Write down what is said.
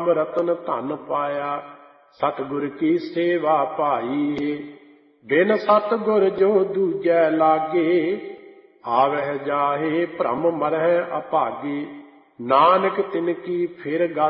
ਨਾਮ ਰਤਨ ਧਨ ਪਾਇਆ। ਸਤਿਗੁਰ ਕੀ ਸੇਵਾ ਭਾਈ, ਬਿਨ ਸਤਿਗੁਰ ਜੋ ਦੂਜੈ ਲਾਗੇ। ਆਵਹਿ ਜਾਹੇ ਭ੍ਰਮ ਮਰਹਿ ਅਭਾਗੀ, ਨਾਨਕ ਤਿਨ ਕੀ ਫਿਰ ਗਤ